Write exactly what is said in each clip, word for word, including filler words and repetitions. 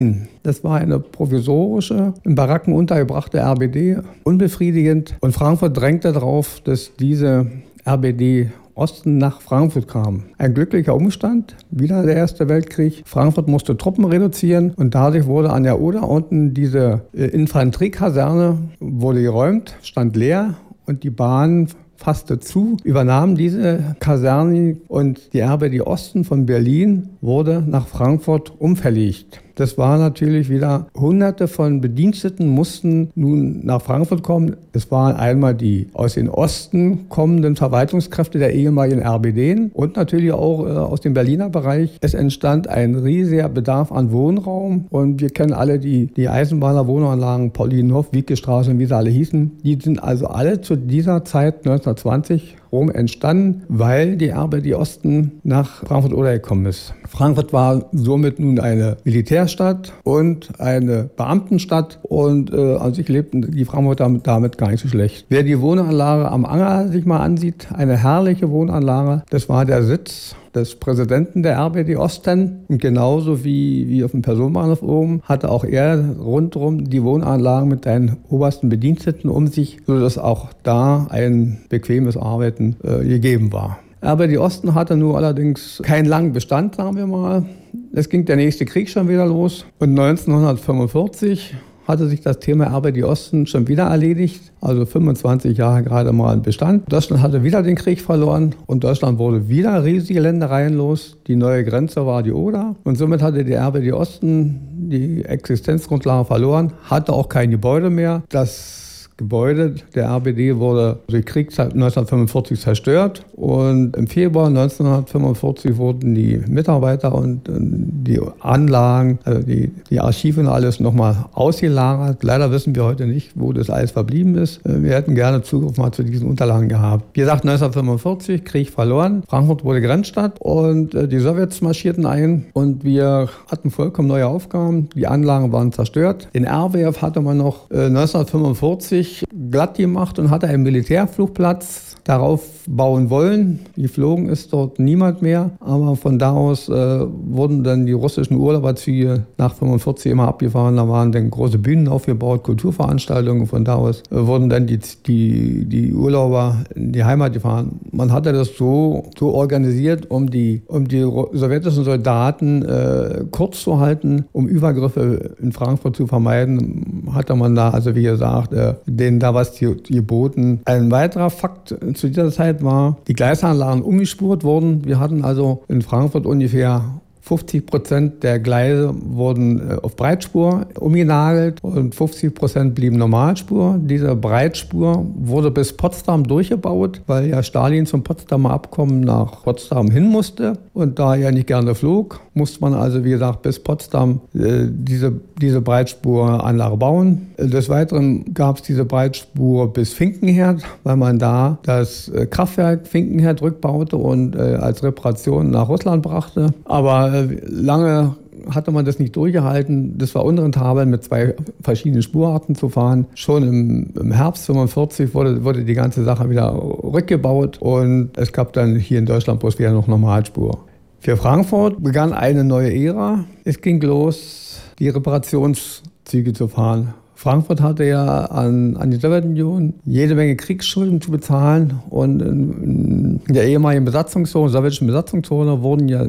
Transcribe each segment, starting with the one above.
Das war eine provisorische, in Baracken untergebrachte R B D, unbefriedigend. Und Frankfurt drängte darauf, dass diese R B D Osten nach Frankfurt kam. Ein glücklicher Umstand, wieder der Erste Weltkrieg. Frankfurt musste Truppen reduzieren und dadurch wurde an der Oder unten diese Infanteriekaserne wurde geräumt, stand leer und die Bahn fasste zu, übernahm diese Kaserne und die R B D Osten von Berlin wurde nach Frankfurt umverlegt. Das war natürlich wieder, hunderte von Bediensteten mussten nun nach Frankfurt kommen. Es waren einmal die aus dem Osten kommenden Verwaltungskräfte der ehemaligen R B D und natürlich auch äh, aus dem Berliner Bereich. Es entstand ein riesiger Bedarf an Wohnraum und wir kennen alle die, die Eisenbahner-Wohnanlagen, Paulinenhof, Wiekestraße und wie sie alle hießen. Die sind also alle zu dieser Zeit neunzehnhundertzwanzig rum entstanden, weil die R B D Osten nach Frankfurt-Oder gekommen ist. Frankfurt war somit nun eine Militärstadt und eine Beamtenstadt und äh, an sich lebten die Frankfurter damit, damit gar nicht so schlecht. Wer die Wohnanlage am Anger sich mal ansieht, eine herrliche Wohnanlage, das war der Sitz des Präsidenten der R B D Osten. Und genauso wie, wie auf dem Personenbahnhof oben hatte auch er rundherum die Wohnanlagen mit seinen obersten Bediensteten um sich, sodass auch da ein bequemes Arbeiten äh, gegeben war. R B D Osten hatte nur allerdings keinen langen Bestand, sagen wir mal. Es ging der nächste Krieg schon wieder los und neunzehnhundertfünfundvierzig hatte sich das Thema R B D Osten schon wieder erledigt, also fünfundzwanzig Jahre gerade mal im Bestand. Deutschland hatte wieder den Krieg verloren und Deutschland wurde wieder riesige Ländereien los. Die neue Grenze war die Oder und somit hatte die R B D Osten die Existenzgrundlage verloren, hatte auch kein Gebäude mehr. Das Gebäude der R B D wurde durch Krieg neunzehnhundertfünfundvierzig zerstört und im Februar neunzehnhundertfünfundvierzig wurden die Mitarbeiter und die Anlagen, also die, die Archive und alles nochmal ausgelagert. Leider wissen wir heute nicht, wo das alles verblieben ist. Wir hätten gerne Zugriff mal zu diesen Unterlagen gehabt. Wie gesagt, neunzehnhundertfünfundvierzig, Krieg verloren, Frankfurt wurde Grenzstadt und die Sowjets marschierten ein und wir hatten vollkommen neue Aufgaben. Die Anlagen waren zerstört. Den R W F hatte man noch neunzehnhundertfünfundvierzig glatt gemacht und hatte einen Militärflugplatz darauf bauen wollen. Geflogen ist dort niemand mehr, aber von da aus äh, wurden dann die russischen Urlauberzüge nach fünfundvierzig immer abgefahren. Da waren dann große Bühnen aufgebaut, Kulturveranstaltungen. Von da aus äh, wurden dann die, die, die Urlauber in die Heimat gefahren. Man hatte das so, so organisiert, um die, um die sowjetischen Soldaten äh, kurz zu halten, um Übergriffe in Frankfurt zu vermeiden, hatte man da, also wie gesagt, äh, denen da was geboten. Ein weiterer Fakt zu dieser Zeit war, die Gleisanlagen umgespurt wurden. Wir hatten also in Frankfurt ungefähr fünfzig Prozent der Gleise wurden auf Breitspur umgenagelt und fünfzig Prozent blieben Normalspur. Diese Breitspur wurde bis Potsdam durchgebaut, weil ja Stalin zum Potsdamer Abkommen nach Potsdam hin musste. Und da er nicht gerne flog, musste man also, wie gesagt, bis Potsdam äh, diese, diese Breitspuranlage bauen. Des Weiteren gab es diese Breitspur bis Finkenherd, weil man da das Kraftwerk Finkenherd rückbaute und äh, als Reparation nach Russland brachte. Aber lange hatte man das nicht durchgehalten. Das war unrentabel, mit zwei verschiedenen Spurarten zu fahren. Schon im, im Herbst fünfundvierzig wurde, wurde die ganze Sache wieder rückgebaut und es gab dann hier in Deutschland bloß wieder noch Normalspur. Für Frankfurt begann eine neue Ära. Es ging los, die Reparationszüge zu fahren. Frankfurt hatte ja an, an die Sowjetunion jede Menge Kriegsschulden zu bezahlen und in, in der ehemaligen Besatzungszone, sowjetischen Besatzungszone, wurden ja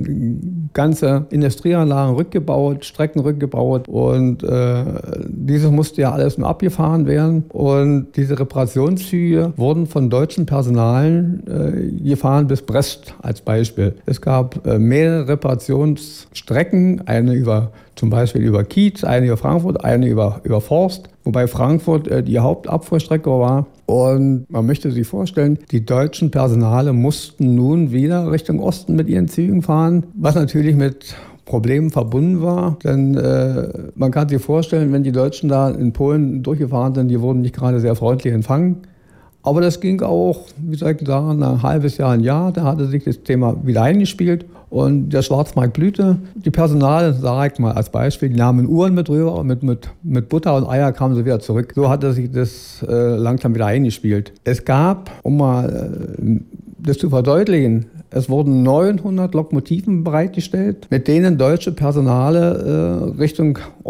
ganze Industrieanlagen rückgebaut, Strecken rückgebaut und äh, dieses musste ja alles nur abgefahren werden und diese Reparationszüge wurden von deutschen Personalen äh, gefahren bis Brest als Beispiel. Es gab äh, mehrere Reparationsstrecken, eine über zum Beispiel über Kiez, eine über Frankfurt, eine über, über Forst, wobei Frankfurt äh, die Hauptabfuhrstrecke war. Und man möchte sich vorstellen, die deutschen Personale mussten nun wieder Richtung Osten mit ihren Zügen fahren, was natürlich mit Problemen verbunden war. Denn äh, man kann sich vorstellen, wenn die Deutschen da in Polen durchgefahren sind, die wurden nicht gerade sehr freundlich empfangen. Aber das ging auch, wie soll ich sagen, ein halbes Jahr, ein Jahr. Da hatte sich das Thema wieder eingespielt und der Schwarzmarkt blühte. Die Personal, sage ich mal als Beispiel, die nahmen Uhren mit rüber und mit, mit, mit Butter und Eier kamen sie wieder zurück. So hatte sich das äh, langsam wieder eingespielt. Es gab, um mal äh, das zu verdeutlichen, es wurden neunhundert Lokomotiven bereitgestellt, mit denen deutsche Personale äh, Richtung